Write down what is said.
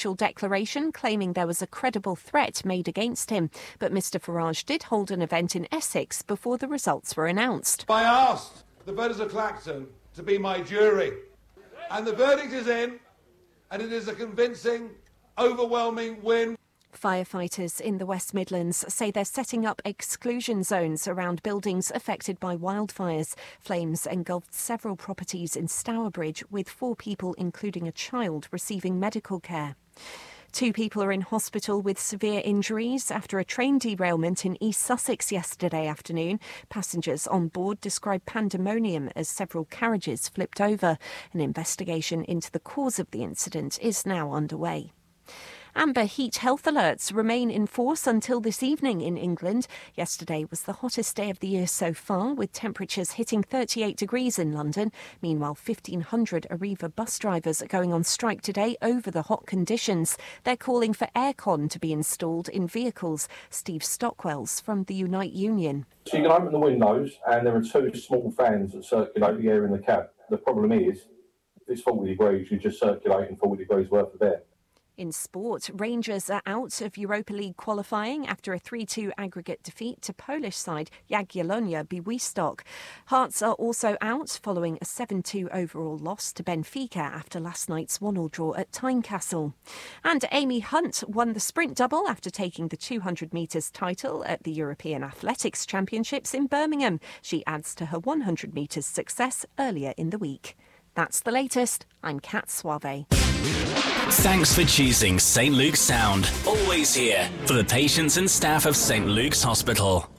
official declaration claiming there was a credible threat made against him. But Mr Farage did hold an event in Essex before the results were announced. I asked the voters of Clacton to be my jury, and the verdict is in, and it is a convincing, overwhelming win. Firefighters in the West Midlands say they're setting up exclusion zones around buildings affected by wildfires. Flames engulfed several properties in Stourbridge, with 4 people, including a child, receiving medical care. 2 people are in hospital with severe injuries after a train derailment in East Sussex yesterday afternoon. Passengers on board described pandemonium as several carriages flipped over. An investigation into the cause of the incident is now underway. Amber heat health alerts remain in force until this evening in England. Yesterday was the hottest day of the year so far, with temperatures hitting 38 degrees in London. Meanwhile, 1,500 Arriva bus drivers are going on strike today over the hot conditions. They're calling for aircon to be installed in vehicles. Steve Stockwell's from the Unite Union. So you can open the windows and there are 2 small fans that circulate the air in the cab. The problem is, if it's 40 degrees, you're just circulating 40 degrees worth of air. In sport, Rangers are out of Europa League qualifying after a 3-2 aggregate defeat to Polish side Jagiellonia Białystok. Hearts are also out following a 7-2 overall loss to Benfica after last night's 1-1 draw at Tynecastle. And Amy Hunt won the sprint double after taking the 200 metres title at the European Athletics Championships in Birmingham. She adds to her 100 metres success earlier in the week. That's the latest. I'm Kat Suave. Thanks for choosing St Luke's Sound. Always here for the patients and staff of St Luke's Hospital.